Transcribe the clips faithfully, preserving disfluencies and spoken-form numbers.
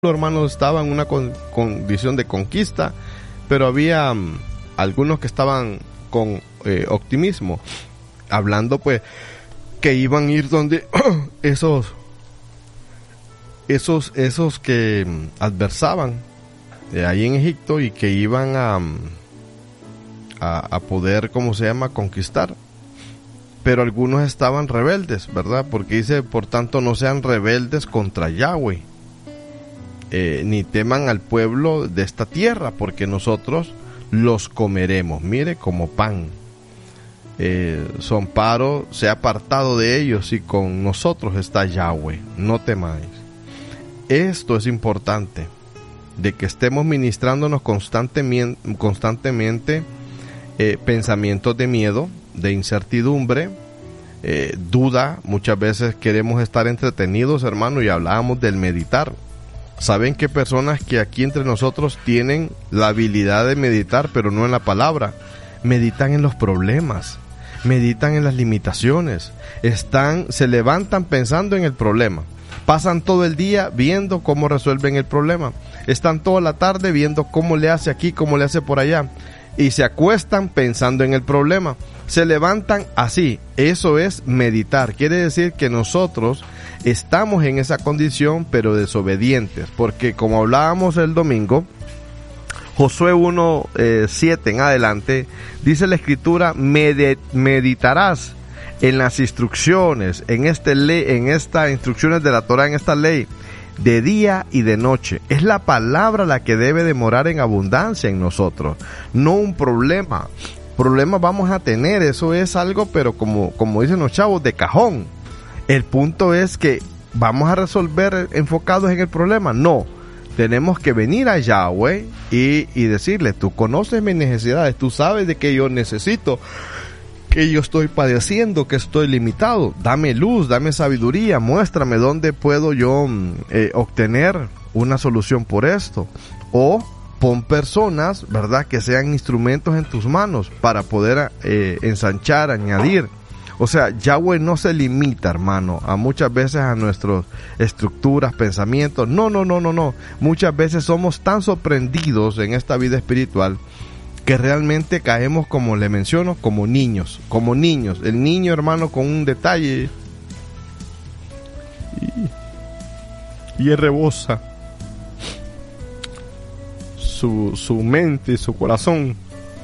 hermanos estaban en una con, condición de conquista, pero había um, algunos que estaban con eh, optimismo, hablando pues que iban a ir donde esos esos esos que um, adversaban eh, ahí en Egipto y que iban a, um, a a poder, ¿cómo se llama?, conquistar. Pero algunos estaban rebeldes, ¿verdad? Porque dice, por tanto, no sean rebeldes contra Yahweh. Eh, ni teman al pueblo de esta tierra, porque nosotros los comeremos, mire, como pan. Eh, su amparo se ha apartado de ellos y con nosotros está Yahweh, no temáis. Esto es importante, de que estemos ministrándonos constantemente, constantemente eh, pensamientos de miedo, de incertidumbre, eh, duda. Muchas veces queremos estar entretenidos, hermano, y hablábamos del meditar. ¿Saben qué personas que aquí entre nosotros tienen la habilidad de meditar, pero no en la palabra? Meditan en los problemas, meditan en las limitaciones, están, se levantan pensando en el problema, pasan todo el día viendo cómo resuelven el problema, están toda la tarde viendo cómo le hace aquí, cómo le hace por allá, y se acuestan pensando en el problema, se levantan así. Eso es meditar. Quiere decir que nosotros estamos en esa condición, pero desobedientes, porque como hablábamos el domingo, Josué uno, siete en adelante, dice la escritura: Med- meditarás en las instrucciones, en este ley, en estas instrucciones de la Torah, en esta ley, de día y de noche. Es la palabra la que debe de morar en abundancia en nosotros, no un problema. Problemas vamos a tener, eso es algo, pero como, como dicen los chavos, de cajón. El punto es que vamos a resolver enfocados en el problema. No, tenemos que venir a Yahweh y, y decirle: tú conoces mis necesidades, tú sabes de que yo necesito, que yo estoy padeciendo, que estoy limitado. Dame luz, dame sabiduría, muéstrame dónde puedo yo eh, obtener una solución por esto. O pon personas, ¿verdad?, que sean instrumentos en tus manos para poder eh, ensanchar, añadir. O sea, Yahweh no se limita, hermano, a muchas veces a nuestras estructuras, pensamientos. No, no, no, no, no. Muchas veces somos tan sorprendidos en esta vida espiritual que realmente caemos, como le menciono, como niños, como niños. El niño, hermano, con un detalle y, y él rebosa su, su mente, su corazón,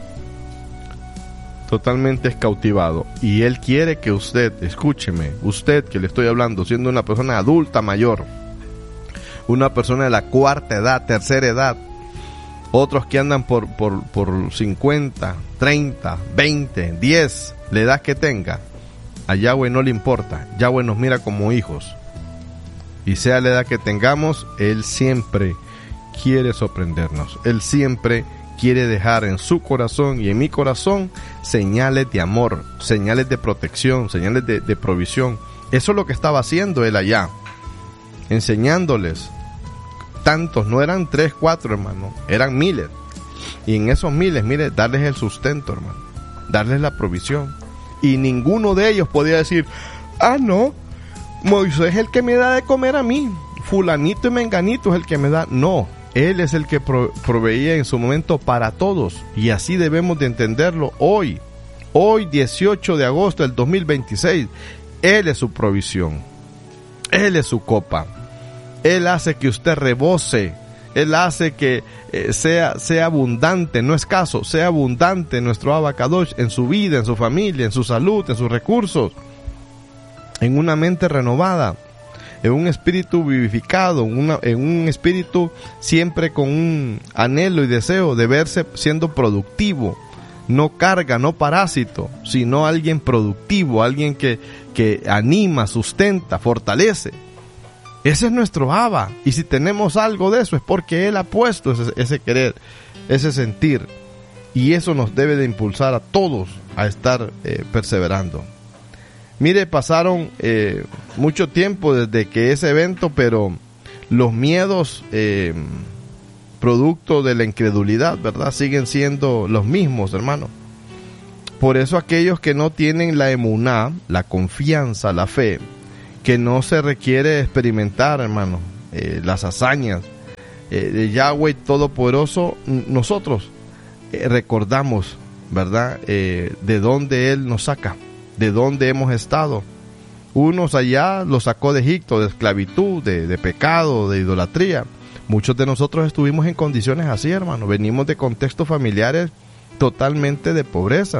totalmente es cautivado. Y él quiere que usted, escúcheme, usted que le estoy hablando, siendo una persona adulta mayor, una persona de la cuarta edad, tercera edad, otros que andan por, por, por cincuenta, treinta, veinte, diez, la edad que tenga, a Yahweh no le importa. Yahweh nos mira como hijos. Y sea la edad que tengamos, Él siempre quiere sorprendernos. Él siempre quiere dejar en su corazón y en mi corazón señales de amor, señales de protección, señales de, de provisión. Eso es lo que estaba haciendo Él allá, enseñándoles. Tantos, no eran tres, cuatro, hermano, eran miles. Y en esos miles, mire, darles el sustento, hermano, darles la provisión. Y ninguno de ellos podía decir: ah, no, Moisés es el que me da de comer a mí, fulanito y menganito es el que me da. No, Él es el que pro- proveía en su momento para todos. Y así debemos de entenderlo hoy. Hoy, dieciocho de agosto del dos mil veintiséis, Él es su provisión. Él es su copa. Él hace que usted rebose. Él hace que eh, sea, sea abundante, no escaso, sea abundante nuestro Abacadosh en su vida, en su familia, en su salud, en sus recursos, en una mente renovada, en un espíritu vivificado, en, una, en un espíritu siempre con un anhelo y deseo de verse siendo productivo. No carga, no parásito, sino alguien productivo, alguien que, que anima, sustenta, fortalece. Ese es nuestro Abba, y si tenemos algo de eso es porque Él ha puesto ese, ese querer, ese sentir, y eso nos debe de impulsar a todos a estar eh, perseverando. Mire, pasaron eh, mucho tiempo desde que ese evento, pero los miedos eh, producto de la incredulidad, ¿verdad?, siguen siendo los mismos, hermano. Por eso aquellos que no tienen la emuná, la confianza, la fe, que no se requiere experimentar, hermano, eh, las hazañas, eh, de Yahweh Todopoderoso, nosotros eh, recordamos, ¿verdad? Eh, de dónde Él nos saca, de dónde hemos estado. Unos allá los sacó de Egipto, de esclavitud, de, de pecado, de idolatría. Muchos de nosotros estuvimos en condiciones así, hermano. Venimos de contextos familiares totalmente de pobreza,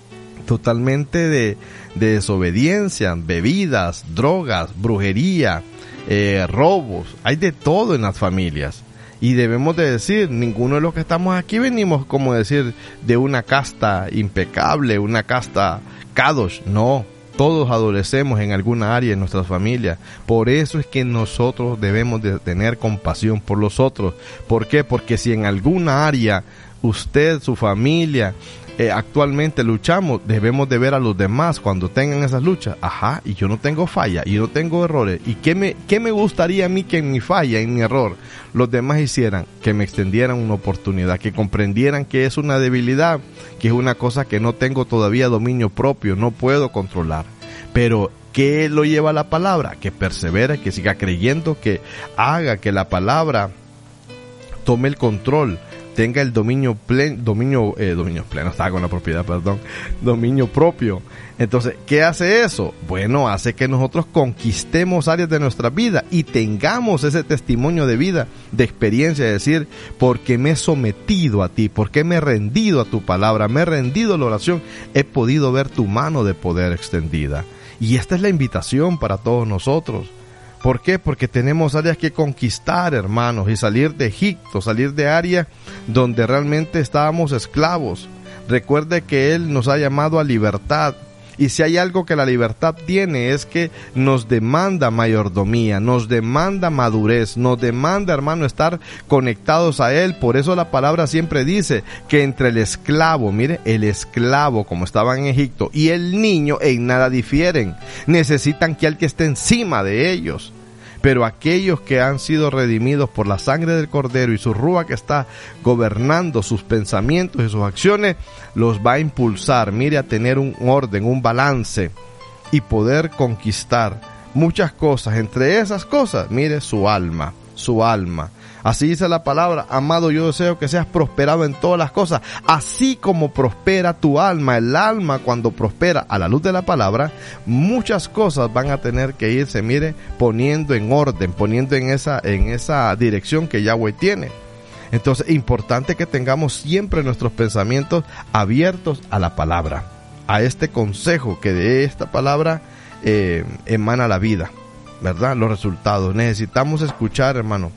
totalmente de, de desobediencia, bebidas, drogas, brujería, eh, robos. Hay de todo en las familias. Y debemos de decir, ninguno de los que estamos aquí venimos, como decir, de una casta impecable, una casta kadosh. No, todos adolecemos en alguna área en nuestras familias. Por eso es que nosotros debemos de tener compasión por los otros. ¿Por qué? Porque si en alguna área usted, su familia, eh, actualmente luchamos, debemos de ver a los demás cuando tengan esas luchas. Ajá, y yo no tengo falla, y yo no tengo errores. ¿Y qué me, qué me gustaría a mí que en mi falla, en mi error, los demás hicieran? Que me extendieran una oportunidad, que comprendieran que es una debilidad, que es una cosa que no tengo todavía dominio propio, no puedo controlar. Pero ¿qué lo lleva a la palabra? Que persevere, que siga creyendo, que haga que la palabra tome el control, tenga el dominio pleno, dominio, eh, dominio pleno, estaba con la propiedad, perdón, dominio propio. Entonces, ¿qué hace eso? Bueno, hace que nosotros conquistemos áreas de nuestra vida y tengamos ese testimonio de vida, de experiencia, de decir, porque me he sometido a ti, porque me he rendido a tu palabra, me he rendido a la oración, he podido ver tu mano de poder extendida. Y esta es la invitación para todos nosotros. ¿Por qué? Porque tenemos áreas que conquistar, hermanos, y salir de Egipto, salir de áreas donde realmente estábamos esclavos. Recuerde que Él nos ha llamado a libertad. Y si hay algo que la libertad tiene es que nos demanda mayordomía, nos demanda madurez, nos demanda, hermano, estar conectados a Él. Por eso la palabra siempre dice que entre el esclavo, mire, el esclavo como estaba en Egipto y el niño en nada difieren. Necesitan que alguien esté encima de ellos. Pero aquellos que han sido redimidos por la sangre del Cordero y su rúa que está gobernando sus pensamientos y sus acciones, los va a impulsar, mire, a tener un orden, un balance y poder conquistar muchas cosas. Entre esas cosas, mire, su alma, su alma. Así dice la palabra, amado, yo deseo que seas prosperado en todas las cosas, así como prospera tu alma. El alma, cuando prospera a la luz de la palabra, muchas cosas van a tener que irse, mire, poniendo en orden, poniendo en esa, en esa dirección que Yahweh tiene. Entonces, importante que tengamos siempre nuestros pensamientos abiertos a la palabra, a este consejo que de esta palabra eh, emana la vida, ¿verdad? Los resultados. Necesitamos escuchar, hermano,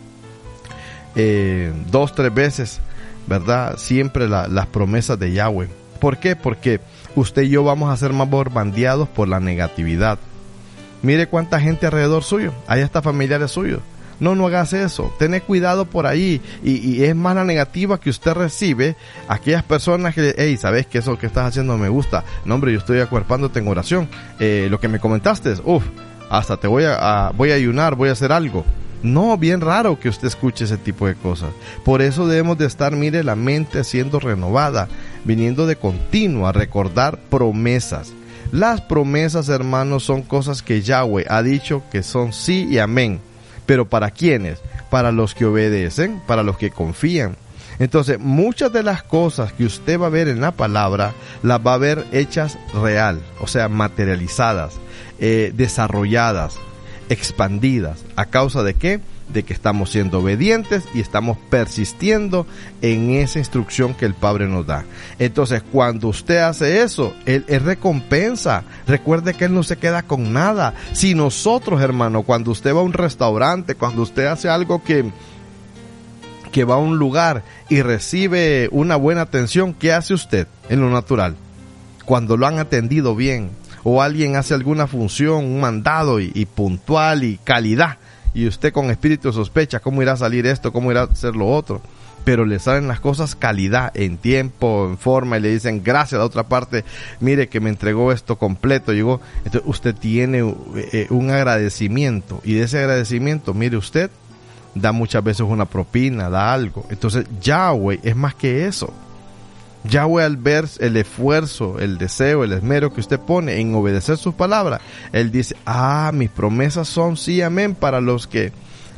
Eh, dos, tres veces, ¿verdad? Siempre la, las promesas de Yahweh. ¿Por qué? Porque usted y yo vamos a ser más bombardeados por la negatividad. Mire cuánta gente alrededor suyo, ahí está familiares suyos. No, no hagas eso, tened cuidado por ahí. Y, y es más la negativa que usted recibe, aquellas personas que, hey, ¿sabes que eso que estás haciendo me gusta? No, hombre, yo estoy acuerpándote en oración. Eh, lo que me comentaste es, uff, hasta te voy a, a, voy a ayunar, voy a hacer algo. No, bien raro que usted escuche ese tipo de cosas. Por eso debemos de estar, mire, la mente siendo renovada, viniendo de continuo a recordar promesas. Las promesas, hermanos, son cosas que Yahweh ha dicho que son sí y amén. ¿Pero para quiénes? Para los que obedecen, para los que confían. Entonces, muchas de las cosas que usted va a ver en la palabra, las va a ver hechas real, o sea, materializadas, eh, desarrolladas, expandidas. ¿A causa de qué? De que estamos siendo obedientes y estamos persistiendo en esa instrucción que el Padre nos da. Entonces, cuando usted hace eso, Él, él recompensa. Recuerde que Él no se queda con nada. Si nosotros, hermano, cuando usted va a un restaurante, cuando usted hace algo que que va a un lugar y recibe una buena atención, ¿qué hace usted en lo natural? Cuando lo han atendido bien, o alguien hace alguna función, un mandado y, y puntual y calidad, y usted con espíritu sospecha cómo irá a salir esto, cómo irá a ser lo otro, pero le salen las cosas calidad, en tiempo, en forma, y le dicen gracias a la otra parte, mire que me entregó esto completo, llegó. Entonces usted tiene eh, un agradecimiento, y de ese agradecimiento, mire, usted da muchas veces una propina, da algo. Entonces Yahweh es más que eso. Yahweh, al ver el esfuerzo, el deseo, el esmero que usted pone en obedecer sus palabras, Él dice, ah, mis promesas son sí, amén, para los que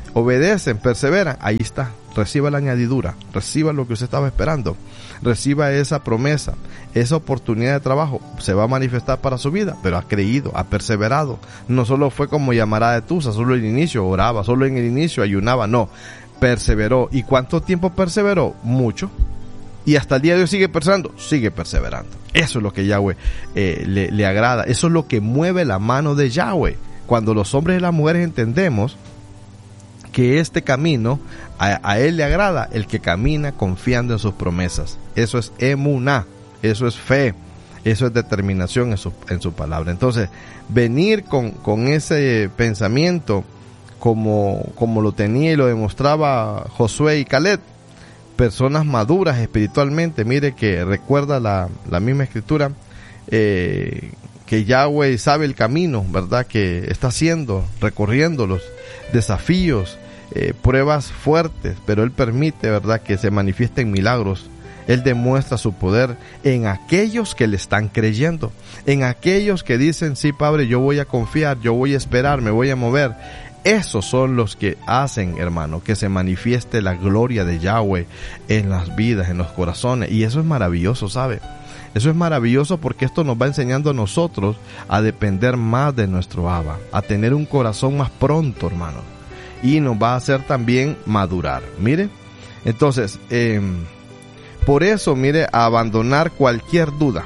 obedecen, perseveran, ahí está, reciba la añadidura, reciba lo que usted estaba esperando, reciba esa promesa, esa oportunidad de trabajo, se va a manifestar para su vida, pero ha creído, ha perseverado, no solo fue como llamará de Tusa, solo en el inicio oraba, solo en el inicio ayunaba, no, perseveró. ¿Y cuánto tiempo perseveró? Mucho. Y hasta el día de hoy sigue perseverando, sigue perseverando. Eso es lo que Yahweh eh, le, le agrada, eso es lo que mueve la mano de Yahweh. Cuando los hombres y las mujeres entendemos que este camino a, a Él le agrada, el que camina confiando en sus promesas. Eso es emuná, eso es fe, eso es determinación en su, en su palabra. Entonces, venir con, con ese pensamiento como, como lo tenía y lo demostraba Josué y Caleb, personas maduras espiritualmente. Mire que recuerda la, la misma escritura, eh, que Yahweh sabe el camino, ¿verdad?, que está haciendo, recorriendo los desafíos, eh, pruebas fuertes, pero Él permite, ¿verdad?, que se manifiesten milagros. Él demuestra su poder en aquellos que le están creyendo, en aquellos que dicen, sí, Padre, yo voy a confiar, yo voy a esperar, me voy a mover. Esos son los que hacen, hermano, que se manifieste la gloria de Yahweh en las vidas, en los corazones. Y eso es maravilloso, ¿sabe? Eso es maravilloso porque esto nos va enseñando a nosotros a depender más de nuestro Abba, a tener un corazón más pronto, hermano. Y nos va a hacer también madurar. Mire, entonces, eh, por eso, mire, a abandonar cualquier duda.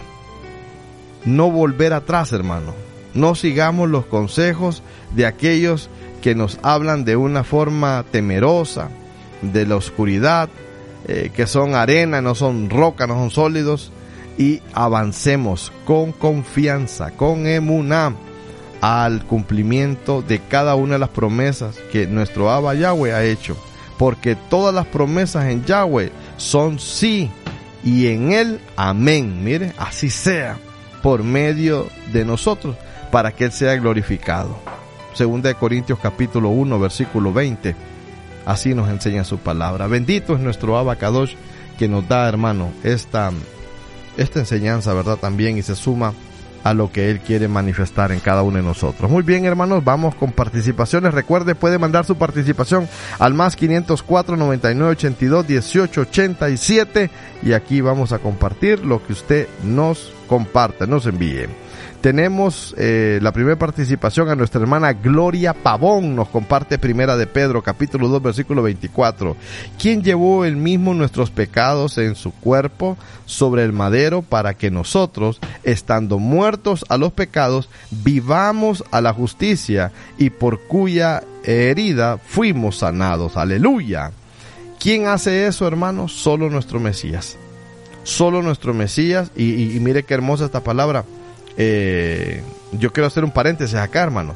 No volver atrás, hermano. No sigamos los consejos de aquellos que nos hablan de una forma temerosa, de la oscuridad, eh, que son arena, no son roca, no son sólidos, y avancemos con confianza, con emuná, al cumplimiento de cada una de las promesas que nuestro Abba Yahweh ha hecho, porque todas las promesas en Yahweh son sí, y en Él amén. Mire, así sea, por medio de nosotros, para que Él sea glorificado. Segunda de Corintios capítulo uno, versículo veinte. Así nos enseña su palabra. Bendito es nuestro Abba Kadosh, que nos da, hermano, esta, esta enseñanza, ¿verdad? También, y se suma a lo que Él quiere manifestar en cada uno de nosotros. Muy bien, hermanos, vamos con participaciones. Recuerde, puede mandar su participación al más quinientos cuatro, noventa y nueve, ochenta y dos, dieciocho, ochenta y siete, y aquí vamos a compartir lo que usted nos comparte, nos envíe. Tenemos eh, la primera participación a nuestra hermana Gloria Pavón. Nos comparte Primera de Pedro, capítulo dos, versículo veinticuatro. ¿Quién llevó él mismo nuestros pecados en su cuerpo sobre el madero para que nosotros, estando muertos a los pecados, vivamos a la justicia, y por cuya herida fuimos sanados? Aleluya. ¿Quién hace eso, hermano? Solo nuestro Mesías. Solo nuestro Mesías. Y, y, y mire qué hermosa esta palabra. Eh, yo quiero hacer un paréntesis acá, hermano,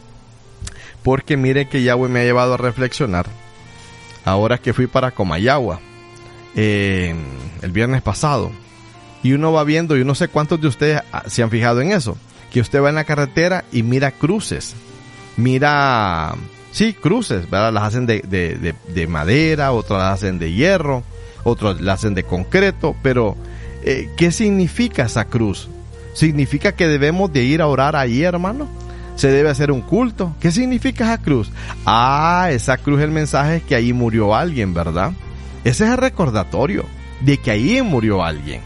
porque mire que Yahweh me ha llevado a reflexionar ahora que fui para Comayagua eh, el viernes pasado, y uno va viendo, y no sé cuántos de ustedes se han fijado en eso, que usted va en la carretera y mira cruces, mira, sí, cruces, ¿verdad? Las hacen de, de, de, de madera, otras las hacen de hierro, otras las hacen de concreto, pero eh, ¿qué significa esa cruz? ¿Significa que debemos de ir a orar ahí, hermano? ¿Se debe hacer un culto? ¿Qué significa esa cruz? Ah, esa cruz, el mensaje es que ahí murió alguien, ¿verdad? Ese es el recordatorio de que ahí murió alguien.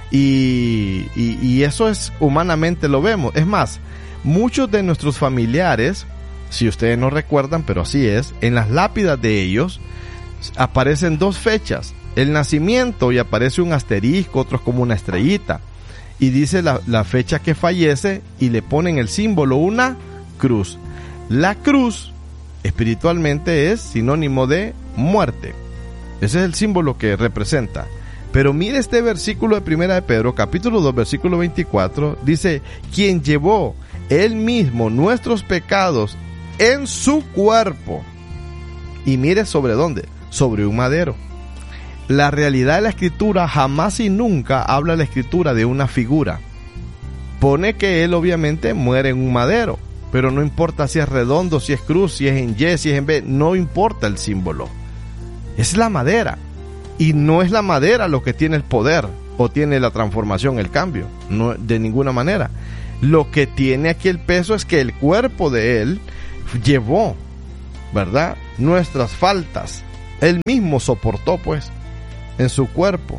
Y, y, y eso es, humanamente lo vemos. Es más, muchos de nuestros familiares, si ustedes no recuerdan, pero así es, en las lápidas de ellos aparecen dos fechas. El nacimiento, y aparece un asterisco, otros como una estrellita. Y dice la, la fecha que fallece, y le ponen el símbolo, una cruz. La cruz espiritualmente es sinónimo de muerte. Ese es el símbolo que representa. Pero mire este versículo de Primera de Pedro, capítulo dos, versículo veinticuatro, dice, quien llevó él mismo nuestros pecados en su cuerpo. Y mire sobre dónde, sobre un madero. La realidad de la escritura jamás y nunca habla la escritura de una figura. Pone que él obviamente muere en un madero, pero no importa si es redondo, si es cruz, si es en Y, si es en B, no importa el símbolo. Es la madera. Y no es la madera lo que tiene el poder o tiene la transformación, el cambio. No, de ninguna manera. Lo que tiene aquí el peso es que el cuerpo de él llevó, ¿verdad?, nuestras faltas. Él mismo soportó, pues, en su cuerpo,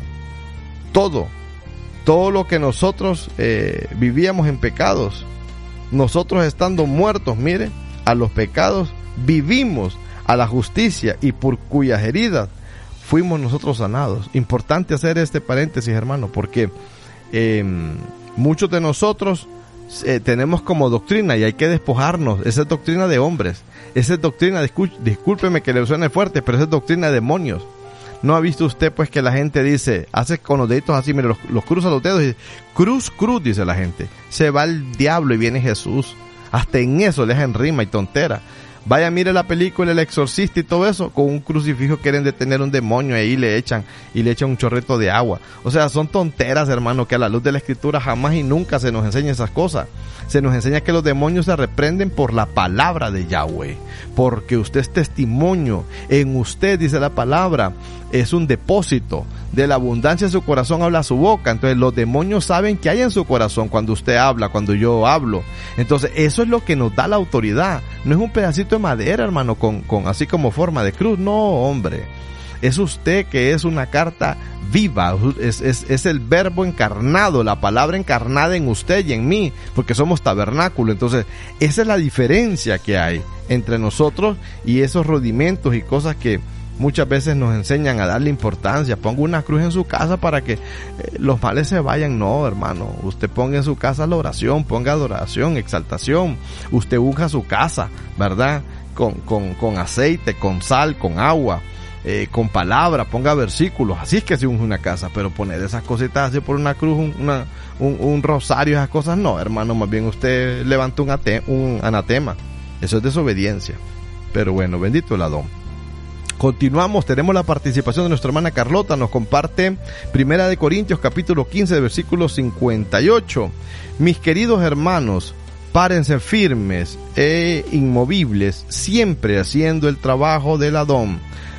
todo, todo lo que nosotros eh, vivíamos en pecados. Nosotros estando muertos, mire, a los pecados, vivimos a la justicia y por cuyas heridas fuimos nosotros sanados. Importante hacer este paréntesis, hermano, porque eh, muchos de nosotros eh, tenemos como doctrina, y hay que despojarnos, esa es doctrina de hombres, esa es doctrina, discú, discúlpeme que le suene fuerte, pero esa es doctrina de demonios. ¿No ha visto usted pues que la gente dice, hace con los deditos así, mire, los, los cruza los dedos y dice, cruz, cruz, dice la gente, se va el diablo y viene Jesús? Hasta en eso le dejan rima y tontera. Vaya, mire la película El Exorcista y todo eso, con un crucifijo quieren detener un demonio, ahí le echan, y le echan un chorrito de agua. O sea, son tonteras, hermano, que a la luz de la Escritura jamás y nunca se nos enseña esas cosas. Se nos enseña que los demonios se reprenden por la palabra de Yahweh, porque usted es testimonio, en usted, dice la palabra, es un depósito, de la abundancia de su corazón habla su boca. Entonces los demonios saben que hay en su corazón cuando usted habla, cuando yo hablo. Entonces eso es lo que nos da la autoridad. No es un pedacito de madera, hermano, con, con así como forma de cruz. No, hombre, es usted que es una carta viva, es, es, es el verbo encarnado, la palabra encarnada en usted y en mí, porque somos tabernáculo. Entonces esa es la diferencia que hay entre nosotros y esos rudimentos y cosas que muchas veces nos enseñan a darle importancia. Ponga una cruz en su casa para que eh, los males se vayan. No, hermano, usted ponga en su casa la oración, ponga adoración, exaltación. Usted unja su casa, ¿verdad? Con, con, con aceite, con sal, con agua, eh, con palabra, ponga versículos. Así es que se unge una casa, pero poner esas cositas así por una cruz, un, una, un, un rosario, esas cosas, no, hermano, más bien usted levanta un, ate, un anatema. Eso es desobediencia. Pero bueno, bendito el Adón. Continuamos, tenemos la participación de nuestra hermana Carlota, nos comparte Primera de Corintios capítulo quince, versículo cincuenta y ocho. Mis queridos hermanos, párense firmes e inmovibles, siempre haciendo el trabajo del Adón,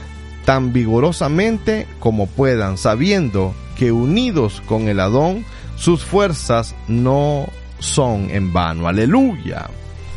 tan vigorosamente como puedan, sabiendo que unidos con el Adón, sus fuerzas no son en vano. Aleluya.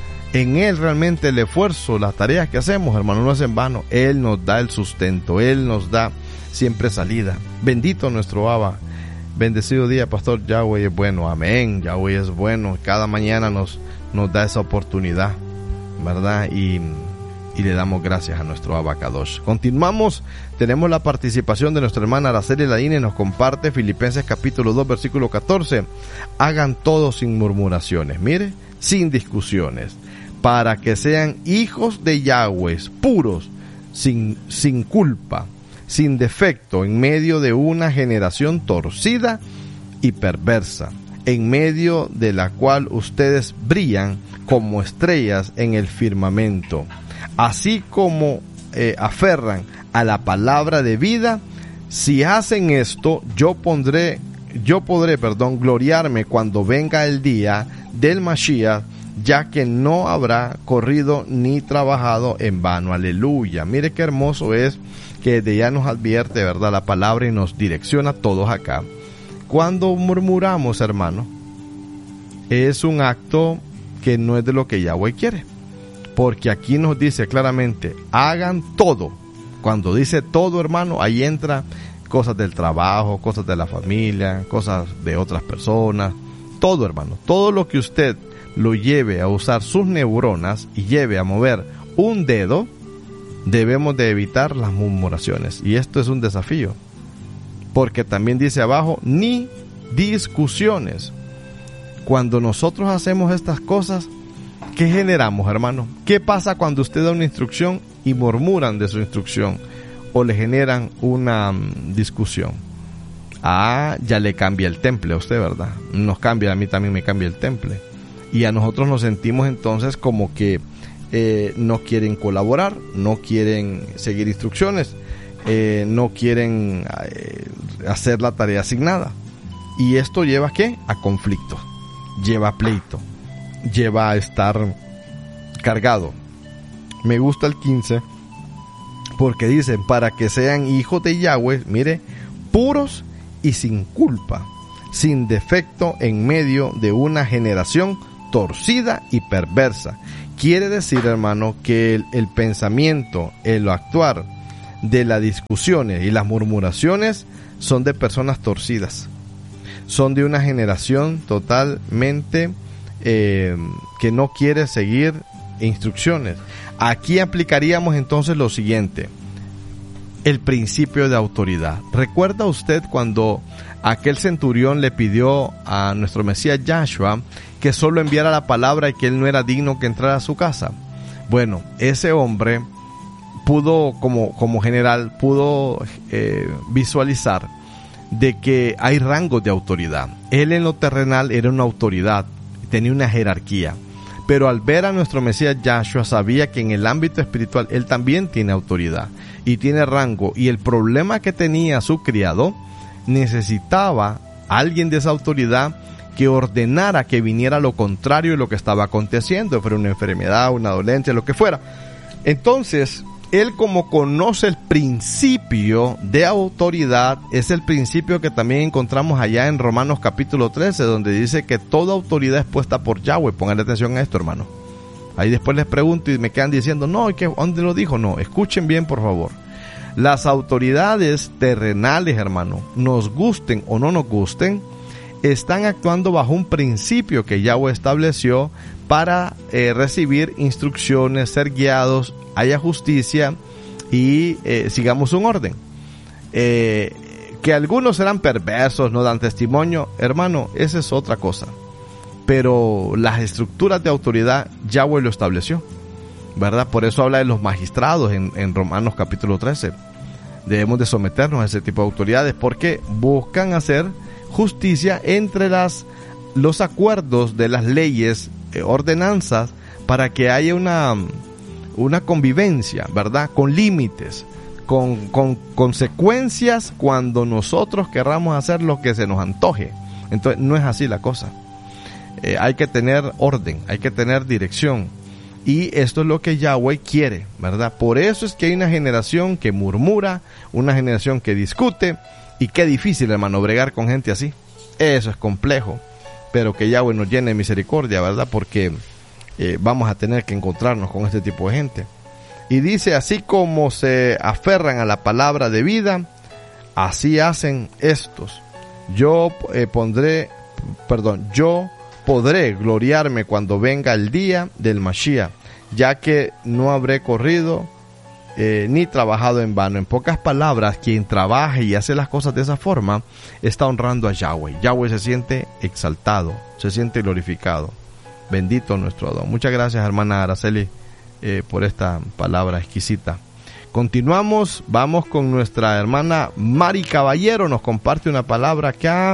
En Él realmente el esfuerzo, las tareas que hacemos, hermano, no es en vano. Él nos da el sustento, Él nos da siempre salida. Bendito nuestro Abba. Bendecido día, pastor. Yahweh es bueno, amén. Yahweh es bueno. Cada mañana nos, nos da esa oportunidad, ¿verdad? Y, y le damos gracias a nuestro Abba Kadosh. Continuamos, tenemos la participación de nuestra hermana Araceli Laín y nos comparte Filipenses capítulo dos, versículo catorce. Hagan todo sin murmuraciones, mire, sin discusiones, para que sean hijos de Yahweh, puros, sin, sin culpa, sin defecto, en medio de una generación torcida y perversa, en medio de la cual ustedes brillan como estrellas en el firmamento. Así como eh, aferran a la palabra de vida, si hacen esto, yo pondré, yo podré, perdón, gloriarme cuando venga el día del Mashiach, ya que no habrá corrido ni trabajado en vano. Aleluya. Mire qué hermoso es que de ya nos advierte, ¿verdad?, la palabra y nos direcciona a todos acá. Cuando murmuramos, hermano, es un acto que no es de lo que Yahweh quiere, porque aquí nos dice claramente, hagan todo. Cuando dice todo, hermano, ahí entra cosas del trabajo, cosas de la familia, cosas de otras personas, todo, hermano, todo lo que usted lo lleve a usar sus neuronas y lleve a mover un dedo, debemos de evitar las murmuraciones. Y esto es un desafío, porque también dice abajo, ni discusiones. Cuando nosotros hacemos estas cosas, ¿qué generamos, hermano? ¿Qué pasa cuando usted da una instrucción y murmuran de su instrucción o le generan una um, discusión? Ah, ya le cambia el temple a usted, ¿verdad? Nos cambia, a mí también me cambia el temple. Y a nosotros nos sentimos entonces como que eh, no quieren colaborar, no quieren seguir instrucciones, eh, no quieren eh, hacer la tarea asignada. Y esto lleva ¿a qué? A conflicto, lleva a pleito, lleva a estar cargado. Me gusta el quince porque dicen, para que sean hijos de Yahweh, mire, puros y sin culpa, sin defecto en medio de una generación torcida y perversa. Quiere decir, hermano, que el, el pensamiento, el actuar de las discusiones y las murmuraciones son de personas torcidas. Son de una generación totalmente eh, que no quiere seguir instrucciones. Aquí aplicaríamos entonces lo siguiente: el principio de autoridad. ¿Recuerda usted cuando aquel centurión le pidió a nuestro Mesías Yahshua que solo enviara la palabra y que él no era digno que entrara a su casa? Bueno, ese hombre pudo, como, como general, pudo eh, visualizar de que hay rangos de autoridad. Él en lo terrenal era una autoridad, tenía una jerarquía. Pero al ver a nuestro Mesías Yahshua sabía que en el ámbito espiritual él también tiene autoridad y tiene rango. Y el problema que tenía su criado, necesitaba a alguien de esa autoridad que ordenara que viniera lo contrario de lo que estaba aconteciendo, fuera una enfermedad, una dolencia, lo que fuera. Entonces, él, como conoce el principio de autoridad, es el principio que también encontramos allá en Romanos capítulo trece, donde dice que toda autoridad es puesta por Yahweh. Pónganle atención a esto, hermano. Ahí después les pregunto y me quedan diciendo, no, ¿dónde lo dijo? No, escuchen bien, por favor. Las autoridades terrenales, hermano, nos gusten o no nos gusten, están actuando bajo un principio que Yahweh estableció para eh, recibir instrucciones, ser guiados, haya justicia y eh, sigamos un orden. Eh, que algunos serán perversos, no dan testimonio, hermano, esa es otra cosa. Pero las estructuras de autoridad Yahweh lo estableció, ¿verdad? Por eso habla de los magistrados en, en Romanos capítulo trece. Debemos de someternos a ese tipo de autoridades porque buscan hacer justicia entre las, los acuerdos de las leyes, eh, ordenanzas, para que haya una, una convivencia, ¿verdad? Con límites, con, con consecuencias cuando nosotros querramos hacer lo que se nos antoje. Entonces no es así la cosa. Eh, hay que tener orden, hay que tener dirección. Y esto es lo que Yahweh quiere, ¿verdad? Por eso es que hay una generación que murmura, una generación que discute. Y qué difícil, hermano, bregar con gente así. Eso es complejo. Pero que Yahweh nos llene de misericordia, ¿verdad? Porque eh, vamos a tener que encontrarnos con este tipo de gente. Y dice, así como se aferran a la palabra de vida, así hacen estos. Yo eh, pondré, perdón, yo podré gloriarme cuando venga el día del Mashiach, ya que no habré corrido Eh, ni trabajado en vano. En pocas palabras, quien trabaja y hace las cosas de esa forma está honrando a Yahweh. Yahweh se siente exaltado, se siente glorificado. Bendito nuestro Adón. Muchas gracias, hermana Araceli, eh, por esta palabra exquisita. Continuamos, vamos con nuestra hermana Mari Caballero. Nos comparte una palabra acá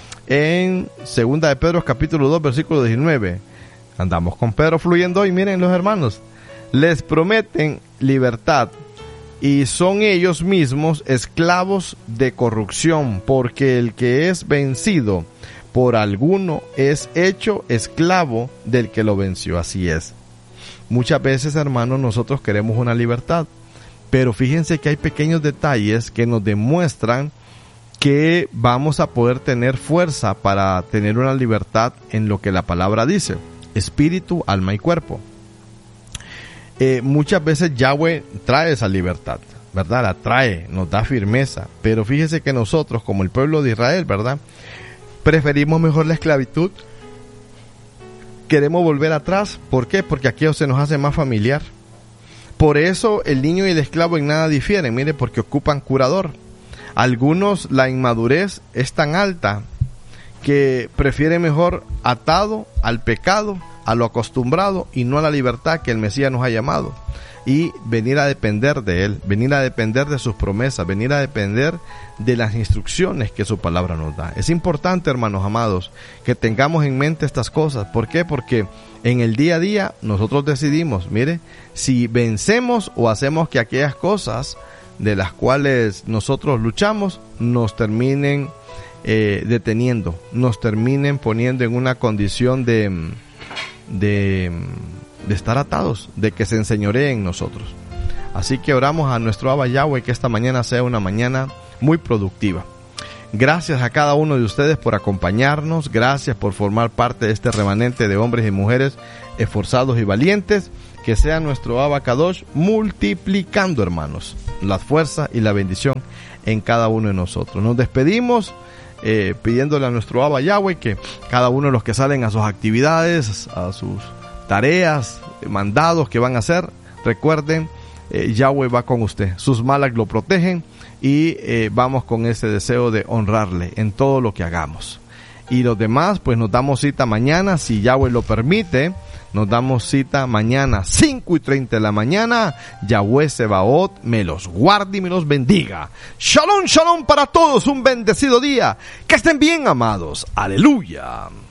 en Segunda de Pedro capítulo dos versículo diecinueve. Andamos con Pedro fluyendo hoy. Miren los hermanos, les prometen libertad y son ellos mismos esclavos de corrupción, porque el que es vencido por alguno es hecho esclavo del que lo venció. Así es. Muchas veces, hermanos, nosotros queremos una libertad, pero fíjense que hay pequeños detalles que nos demuestran que vamos a poder tener fuerza para tener una libertad en lo que la palabra dice: espíritu, alma y cuerpo. Eh, muchas veces Yahweh trae esa libertad, ¿verdad? La trae, nos da firmeza, pero fíjese que nosotros, como el pueblo de Israel, ¿verdad?, preferimos mejor la esclavitud, queremos volver atrás. ¿Por qué? Porque aquello se nos hace más familiar. Por eso el niño y el esclavo en nada difieren, mire, porque ocupan curador. Algunos, la inmadurez es tan alta que prefieren mejor atado al pecado, a lo acostumbrado, y no a la libertad que el Mesías nos ha llamado, y venir a depender de Él, venir a depender de sus promesas, venir a depender de las instrucciones que su palabra nos da. Es importante, hermanos amados, que tengamos en mente estas cosas. ¿Por qué? Porque en el día a día nosotros decidimos, mire, si vencemos o hacemos que aquellas cosas de las cuales nosotros luchamos nos terminen eh, deteniendo, nos terminen poniendo en una condición de De, de estar atados, de que se enseñoree en nosotros. Así que oramos a nuestro Abba Yahweh que esta mañana sea una mañana muy productiva. Gracias a cada uno de ustedes por acompañarnos. Gracias por formar parte de este remanente de hombres y mujeres esforzados y valientes. Que sea nuestro Abacadosh multiplicando, hermanos, la fuerza y la bendición en cada uno de nosotros. Nos despedimos eh, pidiéndole a nuestro Abba Yahweh que cada uno de los que salen a sus actividades, a sus tareas, mandados que van a hacer, recuerden, eh, Yahweh va con usted. Sus malak lo protegen y eh, vamos con ese deseo de honrarle en todo lo que hagamos. Y los demás, pues nos damos cita mañana, si Yahweh lo permite. Nos damos cita mañana, cinco y treinta de la mañana. Yahweh Sebaot me los guarde y me los bendiga. Shalom, shalom para todos. Un bendecido día. Que estén bien, amados. Aleluya.